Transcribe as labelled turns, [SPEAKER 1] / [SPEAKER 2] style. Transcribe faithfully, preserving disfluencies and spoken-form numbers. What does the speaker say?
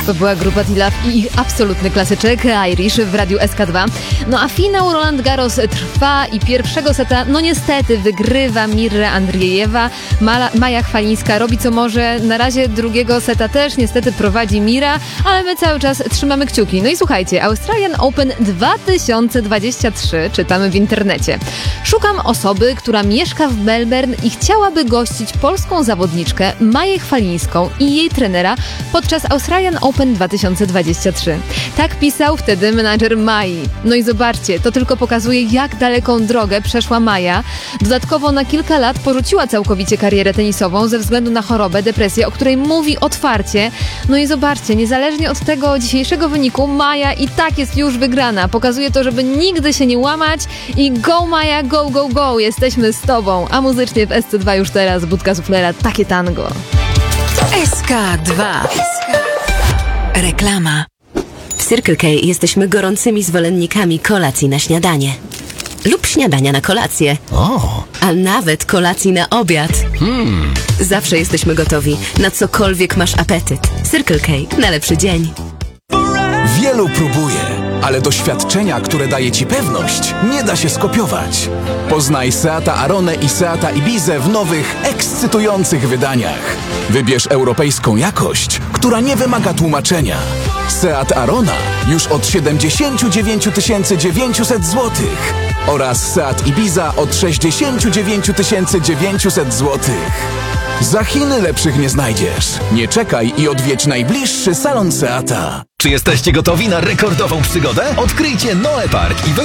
[SPEAKER 1] To była grupa T-Love i ich absolutny klasyczek Irish w Radiu S K dwa. No a finał Roland Garros trwa i pierwszego seta, no niestety, wygrywa Mirra Andriejewa. Mala, Maja Chwalińska robi co może. Na razie drugiego seta też niestety prowadzi Mira, ale my cały czas trzymamy kciuki. No i słuchajcie, Australian Open dwa tysiące dwadzieścia trzy czytamy w internecie. Szukam osoby, która mieszka w Melbourne i chciałaby gościć polską zawodniczkę Maję Chwalińską i jej trenera podczas Australian Open dwa tysiące dwadzieścia trzy. Tak pisał wtedy menadżer Mai. No i zobaczcie, to tylko pokazuje, jak daleką drogę przeszła Maja. Dodatkowo na kilka lat porzuciła całkowicie karierę tenisową ze względu na chorobę, depresję, o której mówi otwarcie. No i zobaczcie, niezależnie od tego dzisiejszego wyniku, Maja i tak jest już wygrana. Pokazuje to, żeby nigdy się nie łamać i go Maja, go, go, go, jesteśmy z tobą. A muzycznie w S C dwa już teraz Budka Suflera, takie tango.
[SPEAKER 2] S K dwa. Reklama. W Circle K jesteśmy gorącymi zwolennikami kolacji na śniadanie. Lub śniadania na kolację.
[SPEAKER 3] O.
[SPEAKER 2] A nawet kolacji na obiad.
[SPEAKER 3] Hmm.
[SPEAKER 2] Zawsze jesteśmy gotowi na cokolwiek masz apetyt. Circle K na lepszy dzień.
[SPEAKER 3] Wielu próbuje, ale doświadczenia, które daje ci pewność, nie da się skopiować. Poznaj Seata Aronę i Seata Ibizę w nowych, ekscytujących wydaniach. Wybierz europejską jakość, która nie wymaga tłumaczenia. Seat Arona już od siedemdziesiąt dziewięć tysięcy dziewięćset złotych oraz Seat Ibiza od sześćdziesiąt dziewięć tysięcy dziewięćset złotych. Za Chiny lepszych nie znajdziesz. Nie czekaj i odwiedź najbliższy salon Seata.
[SPEAKER 4] Czy jesteście gotowi na rekordową przygodę? Odkryjcie Noe Park i